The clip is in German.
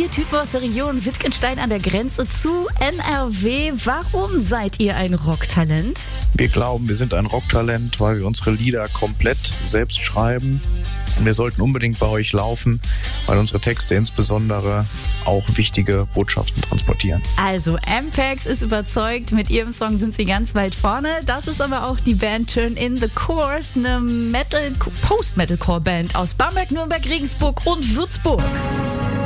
4 Typen aus der Region Wittgenstein an der Grenze zu NRW. Warum seid ihr ein Rocktalent? Wir glauben, wir sind ein Rocktalent, weil wir unsere Lieder komplett selbst schreiben. Und wir sollten unbedingt bei euch laufen, weil unsere Texte insbesondere auch wichtige Botschaften transportieren. Also, MPEX ist überzeugt, mit ihrem Song sind sie ganz weit vorne. Das ist aber auch die Band Turn in the Course, eine Post-Metalcore-Band aus Bamberg, Nürnberg, Regensburg und Würzburg.